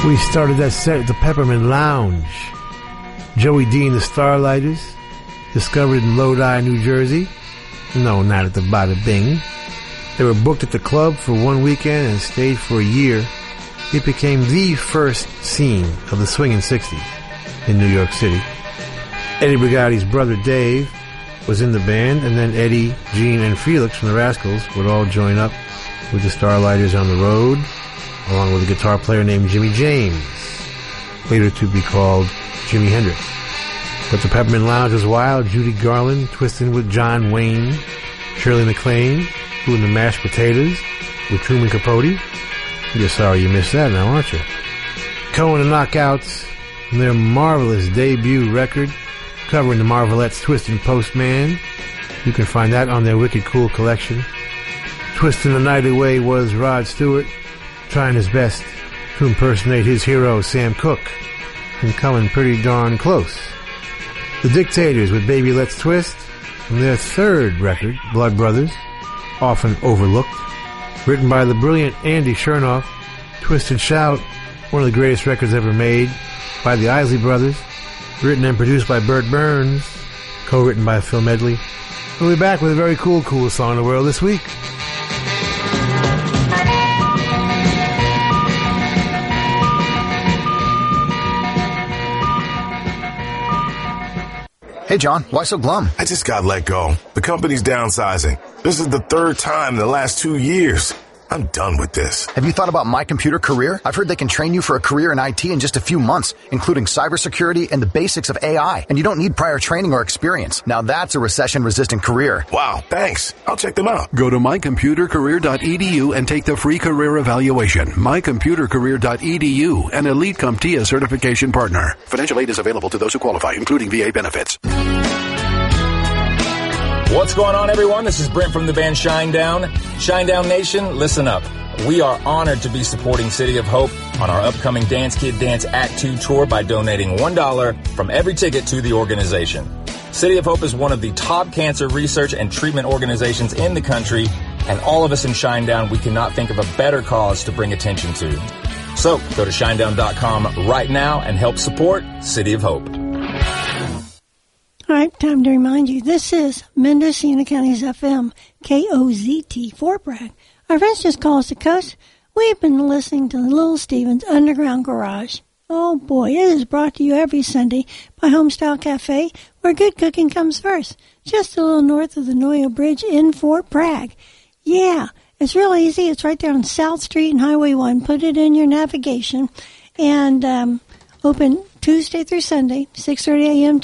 We started that set at the Peppermint Lounge. Joey D and the Starlighters, discovered in Lodi, New Jersey. No, not at the Bada Bing. They were booked at the club for one weekend and stayed for a year. It became the first scene of the swinging 60s in New York City. Eddie Brigatti's brother Dave was in the band, and then Eddie, Gene, and Felix from the Rascals would all join up with the Starlighters on the road, along with a guitar player named Jimmy James, later to be called Jimi Hendrix. But the Peppermint Lounge was wild. Judy Garland twisting with John Wayne, Shirley MacLaine doing the Mashed Potatoes with Truman Capote. You're sorry you missed that now, aren't you? Cohen and Knockouts from their marvelous debut record covering the Marvelettes' Twistin' Postman. You can find that on their Wicked Cool collection. Twisting the Night Away was Rod Stewart, trying his best to impersonate his hero Sam Cooke, and coming pretty darn close. The Dictators with Baby Let's Twist from their third record, Blood Brothers, often overlooked. Written by the brilliant Andy Chernoff, Twist and Shout, one of the greatest records ever made, by the Isley Brothers, written and produced by Burt Burns, co-written by Phil Medley. We'll be back with a very cool song in the world this week. Hey, John, why so glum? I just got let go. The company's downsizing. This is the third time in the last 2 years. I'm done with this. Have you thought about My Computer Career? I've heard they can train you for a career in IT in just a few months, including cybersecurity and the basics of AI. And you don't need prior training or experience. Now that's a recession-resistant career. Wow, thanks. I'll check them out. Go to mycomputercareer.edu and take the free career evaluation. mycomputercareer.edu, an Elite CompTIA certification partner. Financial aid is available to those who qualify, including VA benefits. What's going on, everyone? This is Brent from the band Shinedown. Shinedown Nation, listen up. We are honored to be supporting City of Hope on our upcoming Dance Kid Dance Act 2 tour by donating $1 from every ticket to the organization. City of Hope is one of the top cancer research and treatment organizations in the country, and all of us in Shinedown, we cannot think of a better cause to bring attention to. So, go to shinedown.com right now and help support City of Hope. All right, time to remind you, this is Mendocino County's FM, KOZT, Fort Bragg. Our friends just call us the coast. We've been listening to Little Steven's Underground Garage. Oh boy, it is brought to you every Sunday by Homestyle Cafe, where good cooking comes first, just a little north of the Noyo Bridge in Fort Bragg. Yeah, it's real easy. It's right there on South Street and Highway 1. Put it in your navigation. And open Tuesday through Sunday, 6:30 a.m.